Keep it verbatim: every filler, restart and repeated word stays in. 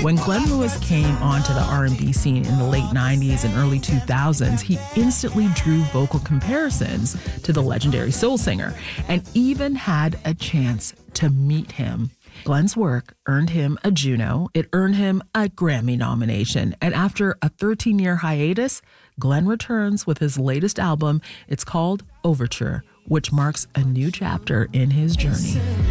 When Glenn Lewis came onto the R and B scene in the late nineties and early two thousands, he instantly drew vocal comparisons to the legendary soul singer and even had a chance to meet him. Glenn's work earned him a Juno. It earned him a Grammy nomination. And after a thirteen-year hiatus, Glenn returns with his latest album. It's called Overture, which marks a new chapter in his journey.